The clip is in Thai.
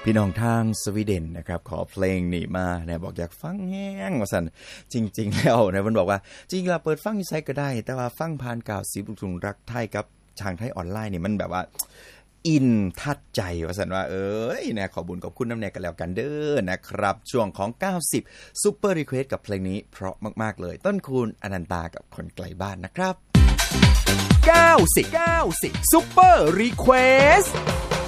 พี่น้องทางสวีเดนนะครับขอเพลงนี้มาเนี่ยบอกอยากฟังแห้งว่าซั่นจริงๆแล้วเนี่ยมันบอกว่าจริงๆแล้วเปิดฟังอยู่ไสก็ได้แต่ว่าฟังผ่าน90ลูกทุ่งรักไทยกับทางไทยออนไลน์นี่มันแบบว่าอินทัดใจว่าซั่นว่านะขอบุญขอบคุณน้ำแน่กันแล้วกันเด้อนะครับช่วงของ90ซุปเปอร์รีเควสต์กับเพลงนี้เพราะมากๆเลยต้นคูณอนันตากับคนไกลบ้านนะครับ 90ซุปเปอร์รีเควสต์